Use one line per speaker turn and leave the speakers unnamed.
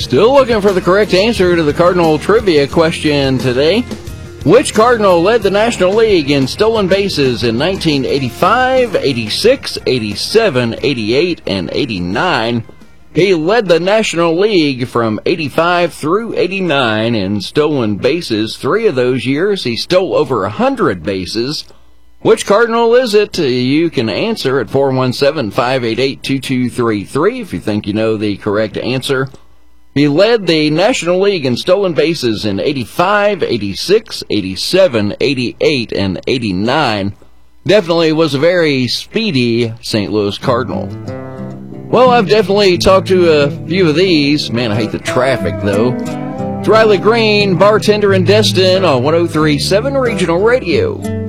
Still looking for the correct answer to the Cardinal trivia question today. Which Cardinal led the National League in stolen bases in 1985, 86, 87, 88, and 89? He led the National League from 85 through 89 in stolen bases. 3 of those years, he stole over 100 bases. Which Cardinal is it? You can answer at 417-588-2233 if you think you know the correct answer. He led the National League in stolen bases in 85, 86, 87, 88, and 89. Definitely was a very speedy St. Louis Cardinal. Well, I've definitely talked to a few of these. Man, I hate the traffic, though. It's Riley Green, bartender in Destin on 103.7 Regional Radio.